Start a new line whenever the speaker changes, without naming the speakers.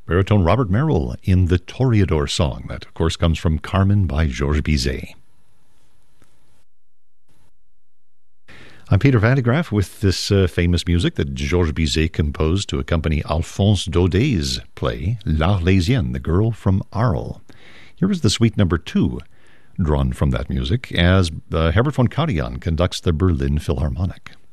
baritone Robert Merrill in the Toreador song. That, of course, comes from Carmen by Georges Bizet. I'm Peter Van de Graaff with this famous music that Georges Bizet composed to accompany Alphonse Daudet's play L'Arlésienne, the Girl from Arles. Here is the suite number 2, drawn from that music, as Herbert von Karajan conducts the Berlin Philharmonic.